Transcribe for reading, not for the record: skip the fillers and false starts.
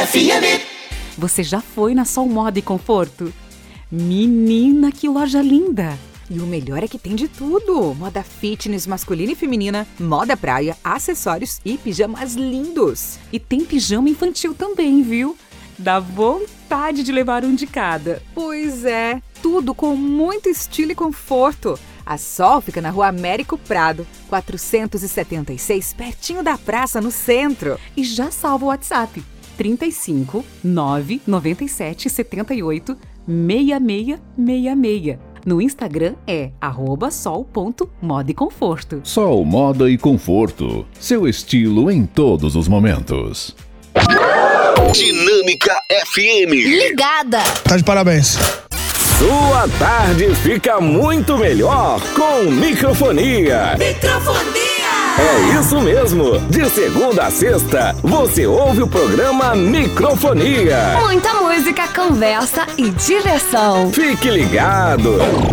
FM. Você já foi na Sol Moda e Conforto? Menina, que loja linda! E o melhor é que tem de tudo. Moda fitness masculina e feminina, moda praia, acessórios e pijamas lindos. E tem pijama infantil também, viu? Dá vontade de levar um de cada. Pois é, tudo com muito estilo e conforto. A Sol fica na Rua Américo Prado, 476, pertinho da praça, no centro. E já salva o WhatsApp, 35 997 78 6666. No Instagram é @sol.moda e conforto. Sol Moda e Conforto. Seu estilo em todos os momentos. Dinâmica FM. Ligada. Tá de parabéns. Sua tarde fica muito melhor com microfonia. É isso mesmo. De segunda a sexta, você ouve o programa Microfonia. Muita música, conversa e diversão. Fique ligado.